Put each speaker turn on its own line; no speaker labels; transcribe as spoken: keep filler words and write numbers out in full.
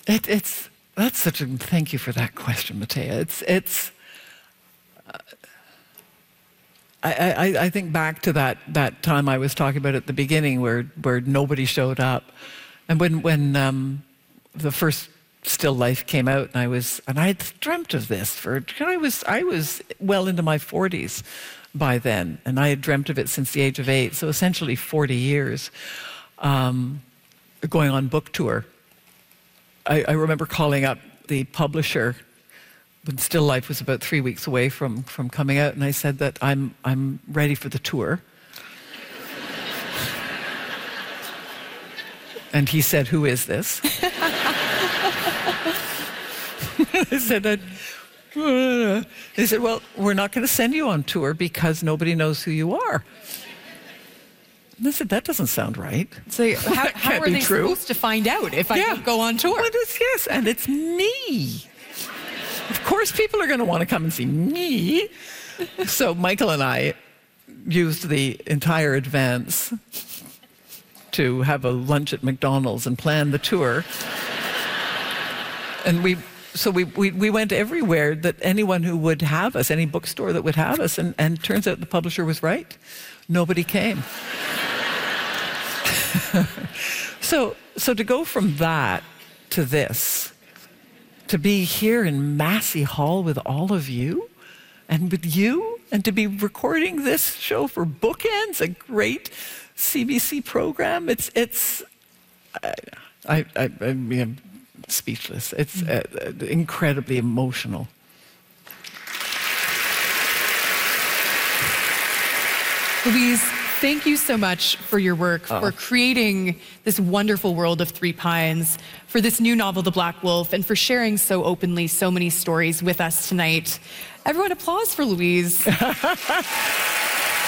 It, it's, that's such a, thank you for that question, Matea. It's, it's, uh, I, I, I think back to that, that time I was talking about at the beginning where, where nobody showed up. And when, when um, the first Still Life came out, and I was, and I had dreamt of this for, I was, I was well into my forties by then, and I had dreamt of it since the age of eight, so essentially forty years, um, going on book tour. I, I remember calling up the publisher when Still Life was about three weeks away from, from coming out, and I said that I'm, I'm ready for the tour. And he said, "Who is this?" I said, uh, he said, "Well, we're not going to send you on tour because nobody knows who you are." And I said, "That doesn't sound right."
So how, how are they true. supposed to find out if I
yeah.
don't go on tour?
Well, it's, yes, and it's me. Of course, people are going to want to come and see me. So Michael and I used the entire advance to have a lunch at McDonald's and plan the tour. And we, so we, we, we went everywhere that anyone who would have us, any bookstore that would have us, and, and turns out the publisher was right. Nobody came. so, so to go from that to this, to be here in Massey Hall with all of you, and with you, and to be recording this show for Bookends, a great C B C program, it's, it's I, I, I, I mean, speechless. It's uh, uh, incredibly emotional.
Louise, thank you so much for your work, oh. for creating this wonderful world of Three Pines, for this new novel, The Black Wolf, and for sharing so openly so many stories with us tonight. Everyone applause for Louise.